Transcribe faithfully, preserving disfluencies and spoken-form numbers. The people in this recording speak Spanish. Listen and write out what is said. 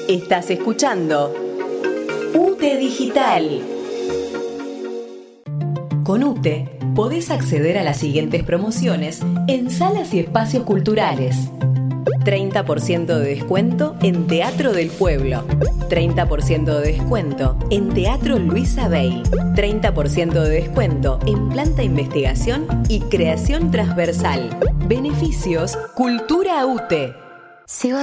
Estás escuchando UTE Digital. Con UTE podés acceder a las siguientes promociones en salas y espacios culturales. treinta por ciento de descuento en Teatro del Pueblo. treinta por ciento de descuento en Teatro Luisa Bey. treinta por ciento de descuento en Planta Investigación y Creación Transversal. Beneficios Cultura UTE. Sigo